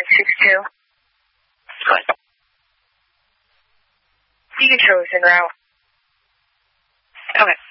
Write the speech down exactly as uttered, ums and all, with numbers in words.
six two. Good. You can chosen route. Okay.